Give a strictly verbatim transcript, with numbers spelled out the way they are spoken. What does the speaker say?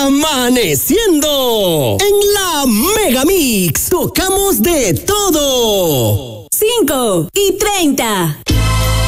Amaneciendo en la Mega Mix. Tocamos de todo. cinco y treinta.